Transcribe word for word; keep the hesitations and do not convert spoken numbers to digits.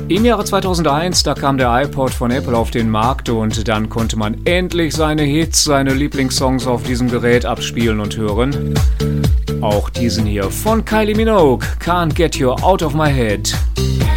Im Jahre zweitausendeins, da kam der iPod von Apple auf den Markt und dann konnte man endlich seine Hits, seine Lieblingssongs auf diesem Gerät abspielen und hören. Auch diesen hier von Kylie Minogue, Can't Get You Out of My Head.